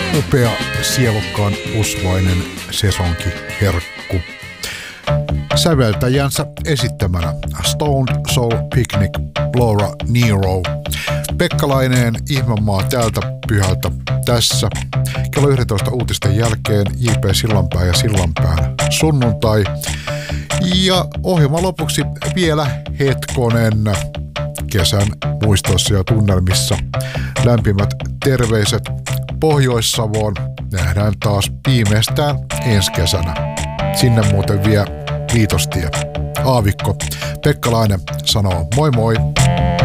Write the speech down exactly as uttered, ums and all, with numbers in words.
upea, sielukkaan usvainen sesonkiherkku. Säveltäjänsä esittämänä Stone Soul Picnic, Laura Nyro. Pekka Laineen Ihmemaa täältä pyhältä tässä. Kello yksitoista uutisten jälkeen J P Sillanpää ja Sillanpään sunnuntai. Ja ohjelman lopuksi vielä hetkonen kesän muistoissa ja tunnelmissa. Lämpimät terveiset Pohjois-Savoon. Nähdään taas viimeistään ensi kesänä. Sinne muuten vie Viitostie. Aavikko Pekka Laine sanoo moi moi.